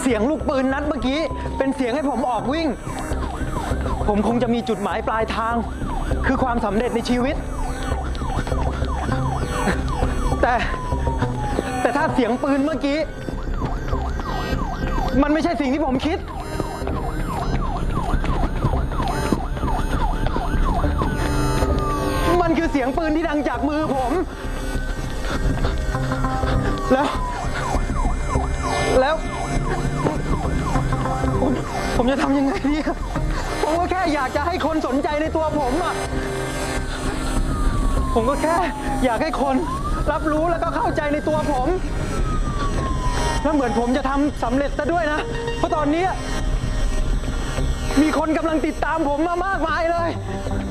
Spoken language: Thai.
สียงลูกปืนนัดเมื่อกี้เป็นเสียงให้ผมออกวิ่งผมคงจะมีจุดหมายปลายทางคือความสำเร็จในชีวิตแต่ถ้าเสียงปืนเมื่อกี้มันไม่ใช่สิ่งที่ผมคิดมันคือเสียงปืนที่ดังจากมือผมแล้วผมจะทำยังไงดีผมก็แค่อยากจะให้คนสนใจในตัวผมอ่ะผมก็แค่อยากให้คนรับรู้แล้วก็เข้าใจในตัวผมแล้วเหมือนผมจะทำสำเร็จซะด้วยนะเพราะตอนนี้มีคนกำลังติดตามผมมามากมายเลย